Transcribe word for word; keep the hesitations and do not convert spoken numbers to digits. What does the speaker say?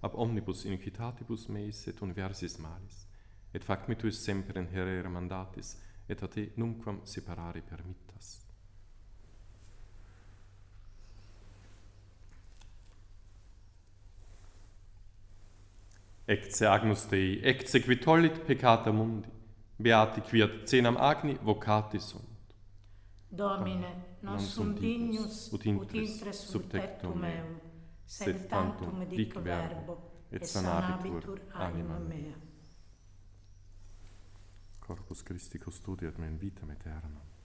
ab omnibus iniquitatibus meis et universis malis, et fac metuis semper in herere mandatis, et a te numquam separare permittas. Ecce agnus Dei, ecce qui tollit peccata mundi, beati qui ad cenam agni vocati sunt. Domine, non sum dignus ut intres sub tectum meum, sed tantum dic verbo, et sanabitur anima mea. Corpus Christi custodiat me in vitam aeternam.